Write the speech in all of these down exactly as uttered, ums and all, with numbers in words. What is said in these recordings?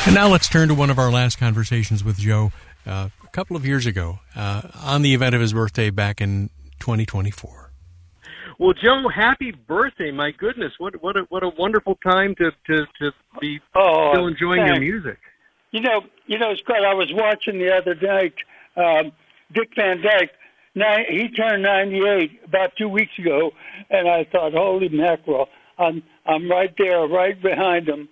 And now let's turn to one of our last conversations with Joe uh, a couple of years ago uh, on the event of his birthday back in twenty twenty-four. Well, Joe, happy birthday! My goodness, what what a, what a wonderful time to to, to be oh, still enjoying thanks. your music. You know, you know, Scott, I was watching the other night. Um, Dick Van Dyke, nine, he turned ninety-eight about two weeks ago, and I thought, holy mackerel, I'm I'm right there, right behind him.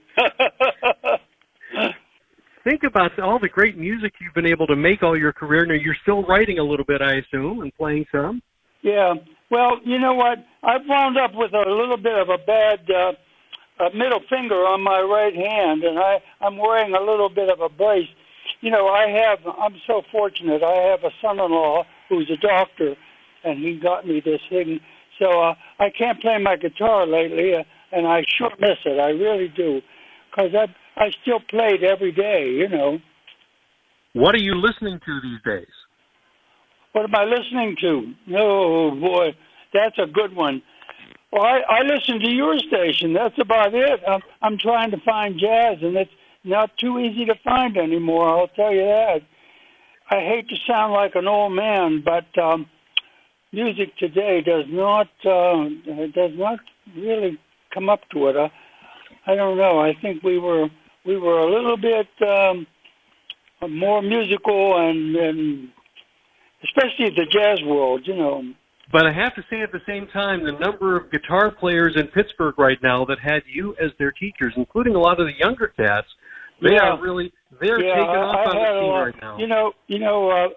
Think about all the great music you've been able to make all your career. Now, you're still writing a little bit, I assume, and playing some. Yeah. Well, you know what? I've wound up with a little bit of a bad uh, uh, middle finger on my right hand, and I, I'm wearing a little bit of a brace. You know, I have, I'm so fortunate. I have a son-in-law who's a doctor, and he got me this thing. So uh, I can't play my guitar lately, uh, and I sure miss it. I really do, because I, I still played every day, you know. What are you listening to these days? What am I listening to? Oh, boy, that's a good one. Well, I, I listen to your station. That's about it. I'm, I'm trying to find jazz, and it's not too easy to find anymore, I'll tell you that. I hate to sound like an old man, but um, music today does not uh, does not really come up to it. I, I don't know. I think we were we were a little bit um, more musical, and, and especially the jazz world, you know. But I have to say at the same time, the number of guitar players in Pittsburgh right now that had you as their teachers, including a lot of the younger cats, they yeah. are really, they're yeah, taking I, off I on the had scene a, right now. You know, you know, uh,